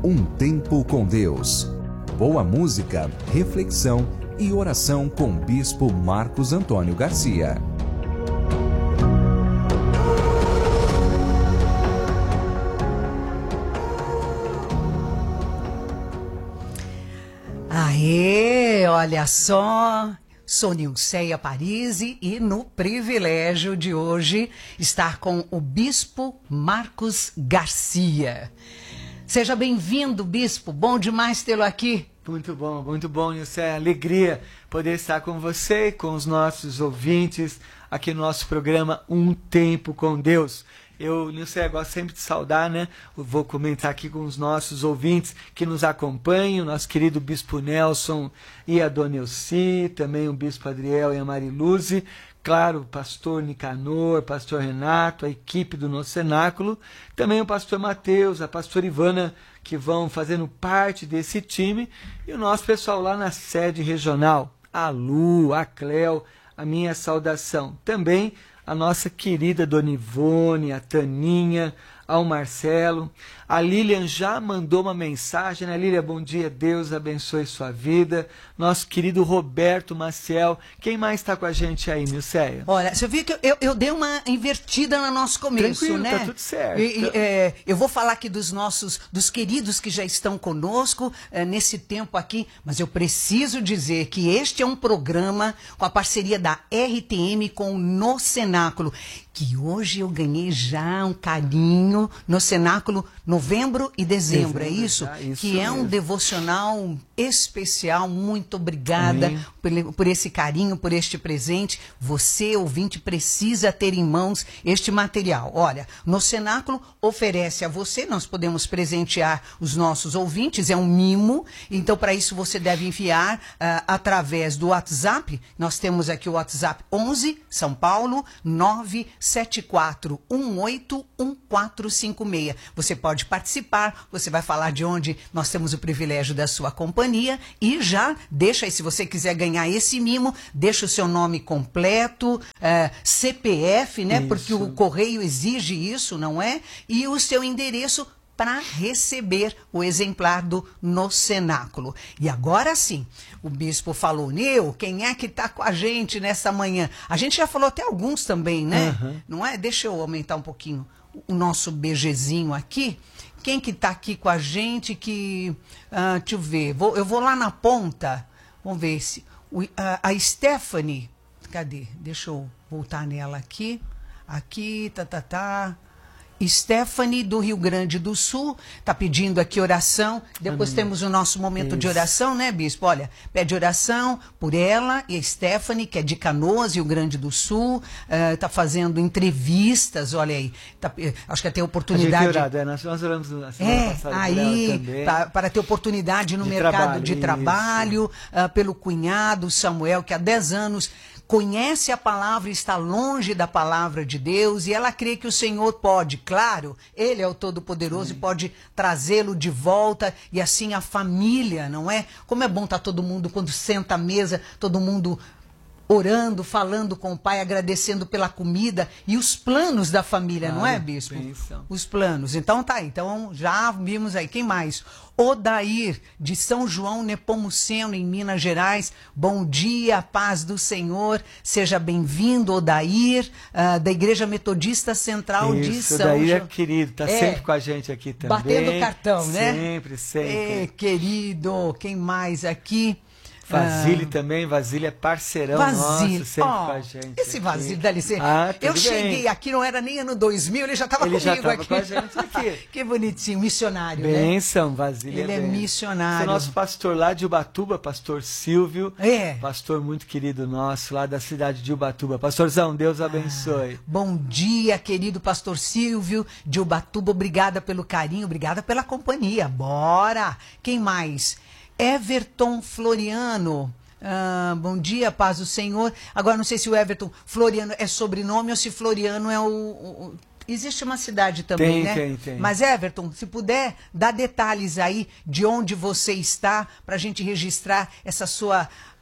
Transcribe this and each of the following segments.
Um tempo com Deus. Boa música, reflexão e oração com o Bispo Marcos Antônio Garcia. Aê, olha só, sou Nilceia Parisi e no privilégio de hoje estar com o Bispo Marcos Garcia. Seja bem-vindo, Bispo, bom demais tê-lo aqui. Muito bom, Nilceia, alegria poder estar com você e com os nossos ouvintes aqui no nosso programa Um Tempo com Deus. Eu, Nilceia, gosto sempre de saudar, né? Eu vou comentar aqui com os nossos ouvintes que nos acompanham, nosso querido Bispo Nelson e a Dona Elci, também o Bispo Adriel e a Mariluze, claro, o pastor Nicanor, pastor Renato, a equipe do nosso cenáculo, também o pastor Mateus, a pastora Ivana, que vão fazendo parte desse time, e o nosso pessoal lá na sede regional, a Lu, a Cléo, a minha saudação. Também a nossa querida Dona Ivone, a Taninha, ao Marcelo. A Lilian já mandou uma mensagem, né? Lilian, bom dia, Deus abençoe sua vida. Nosso querido Roberto Maciel. Quem mais está com a gente aí, Nilceia? Olha, você viu que eu dei uma invertida no nosso começo, tranquilo, né? Tá tudo certo. Eu vou falar aqui dos queridos que já estão conosco nesse tempo aqui, mas eu preciso dizer que este é um programa com a parceria da RTM com o No Cenáculo, que hoje eu ganhei já um carinho no Cenáculo novembro e dezembro, é isso? Isso que é mesmo. Um devocional especial. Muito obrigada por esse carinho, por este presente. Você, ouvinte, precisa ter em mãos este material. Olha, no Cenáculo oferece a você, nós podemos presentear os nossos ouvintes, é um mimo, então para isso você deve enviar através do WhatsApp. Nós temos aqui o WhatsApp 11 São Paulo 974181456. Você pode participar, você vai falar de onde nós temos o privilégio da sua companhia e já deixa aí, se você quiser ganhar esse mimo, deixa o seu nome completo, CPF, né? Isso. Porque o correio exige isso, não é? E o seu endereço para receber o exemplar do No Cenáculo. E agora sim, o bispo falou, Nil, quem é que está com a gente nessa manhã? A gente já falou até alguns também, né? Não é? Deixa eu aumentar um pouquinho o nosso BGzinho aqui. Quem que está aqui com a gente que... deixa eu ver, eu vou lá na ponta, vamos ver se... a Stephanie, cadê? Deixa eu voltar nela aqui. Aqui, Stephanie, do Rio Grande do Sul, está pedindo aqui oração. Depois temos o nosso momento de oração, né, Bispo? Olha, pede oração por ela e a Stephanie, que é de Canoas, Rio Grande do Sul, está fazendo entrevistas, olha aí. Acho que vai ter oportunidade... Nós oramos na semana passada aí, também. para ter oportunidade no mercado de trabalho, pelo cunhado Samuel, que há 10 anos... conhece a palavra e está longe da palavra de Deus, e ela crê que o Senhor pode, claro, Ele é o Todo-Poderoso e pode trazê-lo de volta, e assim a família, não é? Como é bom estar todo mundo, quando senta à mesa, todo mundo orando, falando com o Pai, agradecendo pela comida e os planos da família, não é, Bispo? Bênção. Os planos. Então tá aí, então já vimos aí. Quem mais? Odair, de São João Nepomuceno, em Minas Gerais. Bom dia, paz do Senhor. Seja bem-vindo, Odair, da Igreja Metodista Central de São João. Odair é querido, está sempre com a gente aqui também. Batendo cartão, né? Sempre. Querido, quem mais aqui? Vasílio também, Vasílio é parceirão nosso, sempre com a gente. Esse Vasílio, dá licença. Eu cheguei aqui, não era nem ano 2000, ele já estava comigo aqui. Com a gente aqui. Que bonitinho, missionário, Bênção, né? Vasílio. Ele é missionário. Esse é o nosso pastor lá de Ubatuba, pastor Silvio. É. Pastor muito querido nosso, lá da cidade de Ubatuba. Pastorzão, Deus abençoe. Bom dia, querido pastor Silvio de Ubatuba. Obrigada pelo carinho, obrigada pela companhia. Bora! Quem mais? Everton Floriano. Bom dia, paz do Senhor. Agora, não sei se o Everton Floriano é sobrenome ou se Floriano é Existe uma cidade também, né? Tem. Mas, Everton, se puder, dá detalhes aí de onde você está para a gente registrar essa sua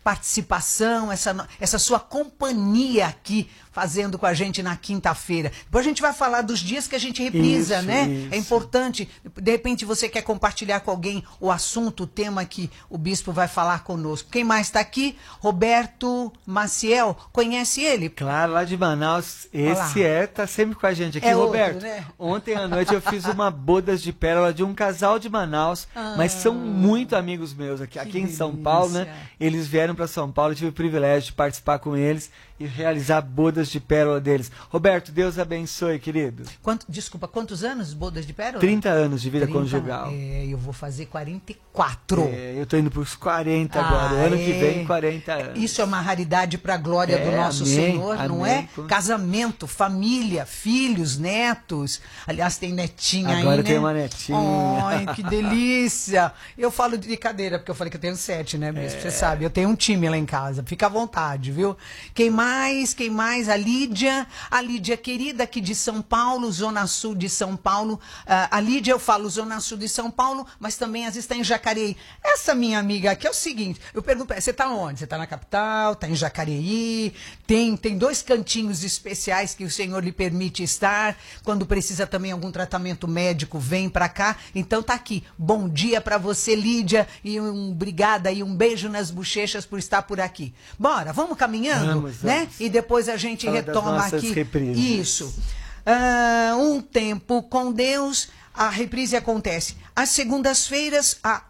participação, essa sua companhia aqui, fazendo com a gente na quinta-feira. Depois a gente vai falar dos dias que a gente reprisa, Isso, né? isso. É importante. De repente você quer compartilhar com alguém o assunto, o tema que o bispo vai falar conosco. Quem mais está aqui? Roberto Maciel. Conhece ele? Claro, lá de Manaus. Esse tá sempre com a gente aqui. É outro, Roberto, né? ontem à noite eu fiz uma bodas de pérola de um casal de Manaus, mas são muito amigos meus aqui em São Paulo, né? delícia. Eles vieram para São Paulo, eu tive o privilégio de participar com eles e realizar bodas de pérola deles. Roberto, Deus abençoe, querido. Desculpa, quantos anos bodas de pérola? 30 anos de vida 30, conjugal. eu vou fazer 44. Eu tô indo pros 40 agora. O ano que vem, 40 anos. Isso é uma raridade para a glória do nosso amém, Senhor, não amém. é? Casamento, família, filhos, netos. Aliás, tem netinha aí, Agora né? tem uma netinha. Ai, que delícia. Eu falo de brincadeira, porque eu falei que eu tenho 7, né, bispo? Você sabe, eu tenho um time lá em casa. Fica à vontade, viu? Quem mais? A Lídia querida aqui de São Paulo, Zona Sul de São Paulo. A Lídia, eu falo Zona Sul de São Paulo, mas também às vezes está em Jacareí. Essa minha amiga aqui é o seguinte, eu pergunto, você está onde? Você está na capital, está em Jacareí, tem 2 cantinhos especiais que o Senhor lhe permite estar, quando precisa também algum tratamento médico, vem para cá, então tá aqui. Bom dia para você, Lídia, e obrigada e um beijo nas bochechas por estar por aqui. Bora, vamos caminhando, Vamos. né? E depois a gente Fala das retoma nossas aqui. reprises. Isso. Um tempo com Deus. A reprise acontece às segundas-feiras, a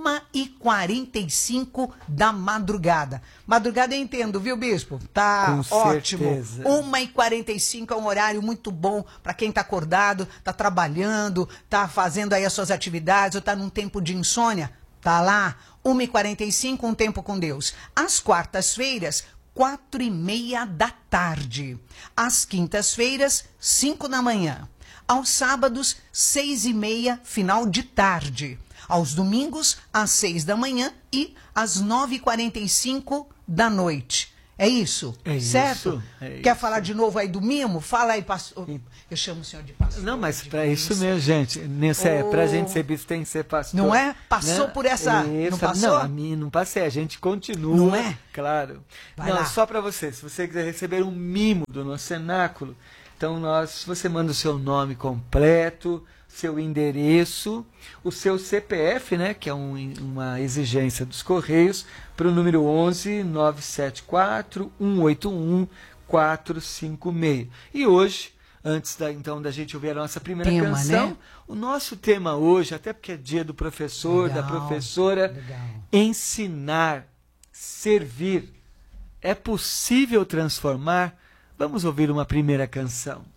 1h45 da madrugada. Madrugada eu entendo, viu, bispo? Tá Com ótimo. certeza. 1h45 é um horário muito bom para quem tá acordado, tá trabalhando, tá fazendo aí as suas atividades, ou tá num tempo de insônia. Tá lá, 1h45, um tempo com Deus. Às quartas-feiras, 4h30 da tarde. Às quintas-feiras, 5 da manhã. Aos sábados, 6h30, final de tarde. Aos domingos, às 6 da manhã e às 9h45 da noite. É isso? É certo? isso, é Quer isso. falar de novo aí do mimo? Fala aí, pastor. Eu chamo o senhor de pastor. Não, mas de para isso bênção. mesmo, gente. Pra gente ser bispo tem que ser pastor. Não é? Passou né? por essa... Não passou? Não, a mim não passei. A gente continua. Não é? Claro. Vai não, lá. só para você. Se você quiser receber um mimo do nosso cenáculo, então você manda o seu nome completo, seu endereço, o seu CPF, né, que é uma exigência dos Correios, para o número 11 974 181 456. E hoje, antes então da gente ouvir a nossa primeira Tema, canção, né? o nosso tema hoje, até porque é dia do professor, da Legal, professora, legal. ensinar, servir. É possível transformar? Vamos ouvir uma primeira canção.